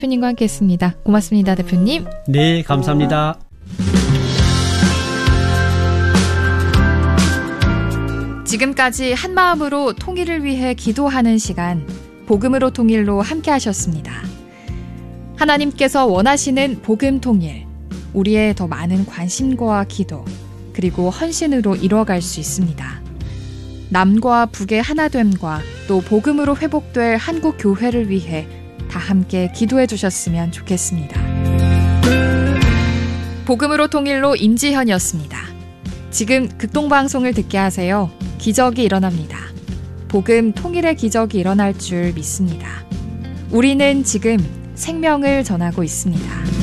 대표님과 함께했습니다. 고맙습니다, 대표님. 네, 감사합니다. 지금까지 한마음으로 통일을 위해 기도하는 시간, 복음으로 통일로 함께하셨습니다. 하나님께서 원하시는 복음 통일, 우리의 더 많은 관심과 기도, 그리고 헌신으로 이뤄갈 수 있습니다. 남과 북의 하나됨과 또 복음으로 회복될 한국 교회를 위해 다 함께 기도해 주셨으면 좋겠습니다. 복음으로 통일로 임지현이었습니다. 지금 극동방송을 듣게 하세요. 기적이 일어납니다. 복음 통일의 기적이 일어날 줄 믿습니다. 우리는 지금 생명을 전하고 있습니다.